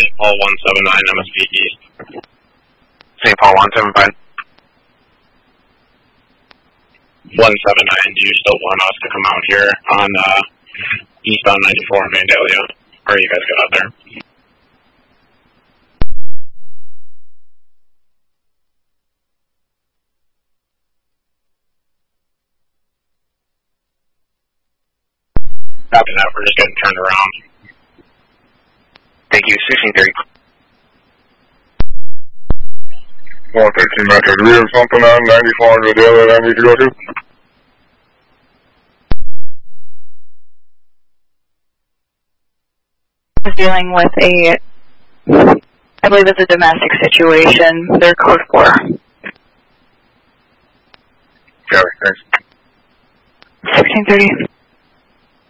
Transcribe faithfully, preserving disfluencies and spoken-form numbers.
Saint Paul one seven nine, M S P East. Saint Paul one seven five. one seven nine, do you still want us to come out here on uh, eastbound ninety-four in Vandalia? Or are you guys good out there? Copy that, we're just getting turned around. Thank you, sixteen thirty. one thirteen Metro, do we have something on ninety-four in Vandalia that I need to go to? Dealing with a, I believe it's a domestic situation. They're code four. Yeah, thanks. sixteen thirty.